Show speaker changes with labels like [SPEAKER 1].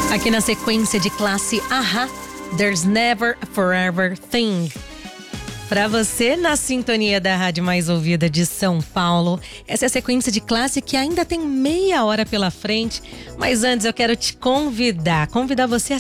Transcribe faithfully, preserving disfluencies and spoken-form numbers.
[SPEAKER 1] Aqui na sequência de classe A-ha, There's Never a Forever Thing. Para você, na sintonia da rádio mais ouvida de São Paulo, essa é a sequência de classe que ainda tem meia hora pela frente, mas antes eu quero te convidar, convidar você a